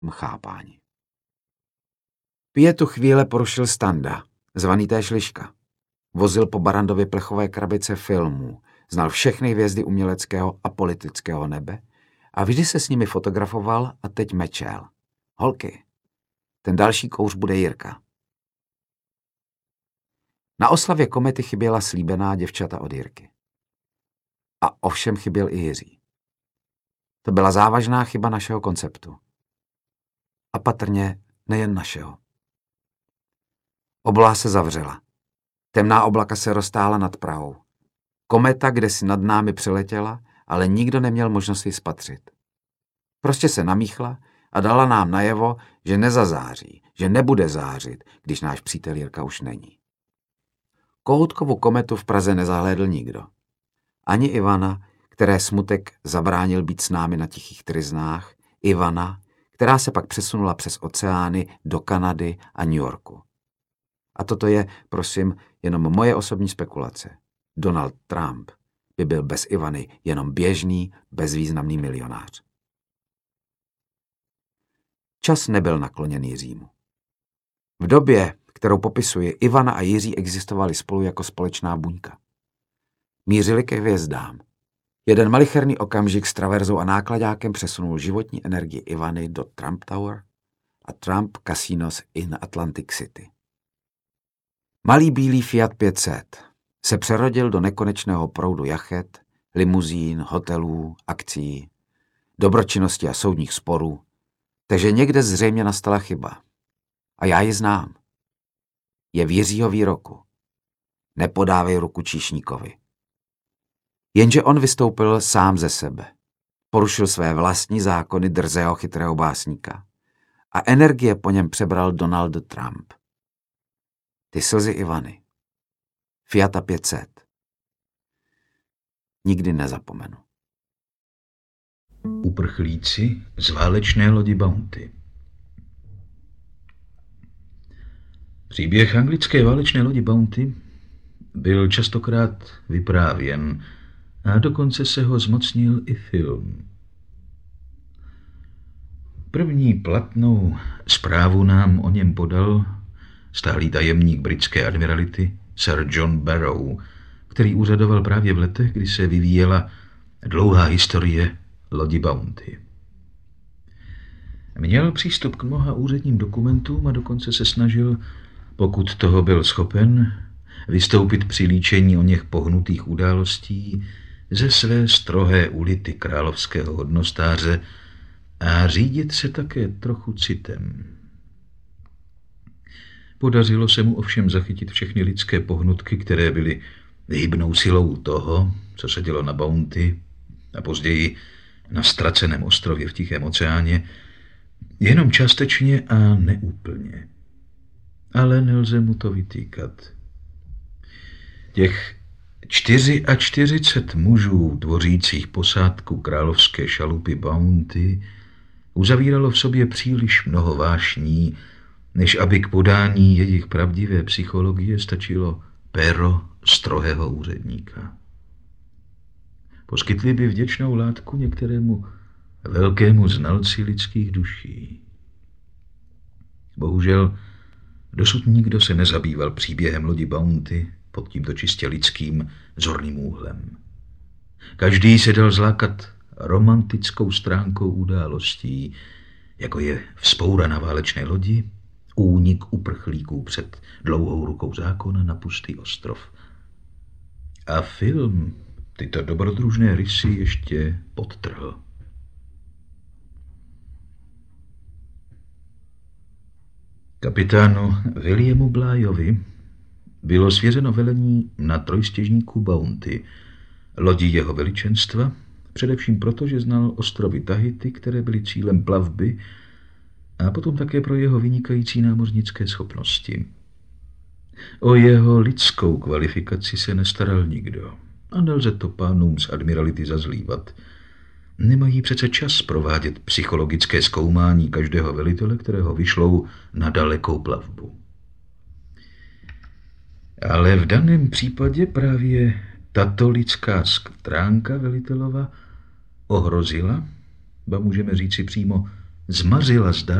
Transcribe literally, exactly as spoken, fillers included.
chápání. Pětu chvíle porušil Standa, zvaný též Liška. Vozil po Barrandově plechové krabice filmů, znal všechny hvězdy uměleckého a politického nebe a vždy se s nimi fotografoval a teď mečel. Holky, ten další kouř bude Jirka. Na oslavě Komety chyběla slíbená děvčata od Jirky. A ovšem chyběl i Jiří. To byla závažná chyba našeho konceptu. A patrně nejen našeho. Obloha se zavřela. Temná oblaka se roztáhla nad Prahou. Kometa kdesi nad námi přeletěla, ale nikdo neměl možnost ji spatřit. Prostě se namíchla a dala nám najevo, že nezazáří, že nebude zářit, když náš přítel Jirka už není. Kohoutkovu kometu v Praze nezahlédl nikdo. Ani Ivana, které smutek zabránil být s námi na tichých tryznách, Ivana, která se pak přesunula přes oceány do Kanady a New Yorku. A toto je, prosím, jenom moje osobní spekulace. Donald Trump by byl bez Ivany jenom běžný, bezvýznamný milionář. Čas nebyl nakloněný Jiřímu. V době, kterou popisuji, Ivana a Jiří existovali spolu jako společná buňka. Mířili ke hvězdám. Jeden malicherný okamžik s traverzou a nákladákem přesunul životní energii Ivany do Trump Tower a Trump Casinos in Atlantic City. Malý bílý Fiat pět set se přerodil do nekonečného proudu jachet, limuzín, hotelů, akcí, dobročinnosti a soudních sporů, takže někde zřejmě nastala chyba. A já ji znám. Je v Jiřího výroku. Nepodávej ruku číšníkovi. Jenže on vystoupil sám ze sebe. Porušil své vlastní zákony drzého chytrého básníka. A energie po něm přebral Donald Trump. Ty slzy Ivany. Fiata pět set. Nikdy nezapomenu. Uprchlíci z válečné lodi Bounty. Příběh anglické válečné lodi Bounty byl častokrát vyprávěn a dokonce se ho zmocnil i film. První platnou zprávu nám o něm podal stálý tajemník britské admirality Sir John Barrow, který úřadoval právě v letech, kdy se vyvíjela dlouhá historie lodi Bounty. Měl přístup k mnoha úředním dokumentům a dokonce se snažil, pokud toho byl schopen, vystoupit při líčení o něch pohnutých událostí ze své strohé ulity královského hodnostáře a řídit se také trochu citem. Podařilo se mu ovšem zachytit všechny lidské pohnutky, které byly hybnou silou toho, co se dělo na Bounty a později na ztraceném ostrově v Tichém oceáně, jenom částečně a neúplně. Ale nelze mu to vytýkat. Těch čtyřicet čtyři mužů tvořících posádku královské šalupy Bounty uzavíralo v sobě příliš mnoho vášní, než aby k podání jejich pravdivé psychologie stačilo péro strohého úředníka. Poskytli by vděčnou látku některému velkému znalci lidských duší. Bohužel dosud nikdo se nezabýval příběhem lodi Bounty pod tímto čistě lidským zorným úhlem. Každý se dal zlákat romantickou stránkou událostí, jako je vzpoura na válečné lodi, únik uprchlíků před dlouhou rukou zákona na pustý ostrov. A film tyto dobrodružné rysy ještě podtrhl. Kapitánu Williamu Blyeovi bylo svěřeno velení na trojstěžníku Bounty, lodi jeho veličenstva, především proto, že znal ostrovy Tahiti, které byly cílem plavby, a potom také pro jeho vynikající námořnické schopnosti. O jeho lidskou kvalifikaci se nestaral nikdo a nelze to pánům z admirality zazlívat. Nemají přece čas provádět psychologické zkoumání každého velitele, kterého vyšlou na dalekou plavbu. Ale v daném případě právě tato lidská stránka velitelova ohrozila, ba můžeme říci přímo zmařila zdar